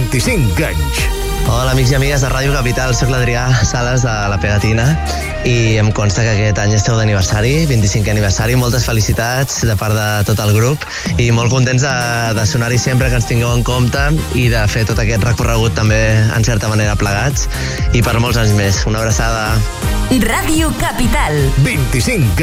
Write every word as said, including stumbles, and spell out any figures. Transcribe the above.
vint-i-cinc anys. Hola, amics i amigues de Ràdio Capital, soc l'Adrià Sales de La Pegatina i em consta que aquest any esteu d'aniversari, vint-i-cinquè aniversari. Moltes felicitats de part de tot el grup i molt contents de, de sonar-hi sempre, que ens tingueu en compte i de fer tot aquest recorregut també en certa manera plegats i per molts anys més. Una abraçada. Ràdio Capital. vint-i-cinc